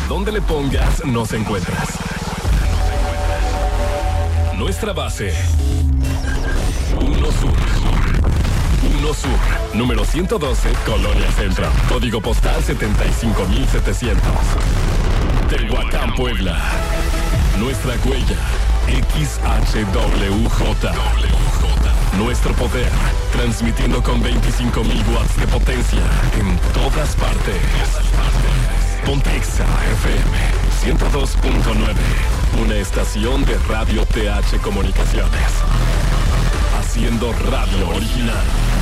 Donde le pongas, nos encuentras. Nuestra base. 1 Sur. 1 Sur, número 112, Colonia Centro. Código postal 75700. Tehuacán, Puebla. Nuestra huella, XHWJ. Nuestro poder, transmitiendo con 25,000 watts de potencia en todas partes. Pontexa FM 102.9, una estación de Radio TH Comunicaciones. Haciendo radio original.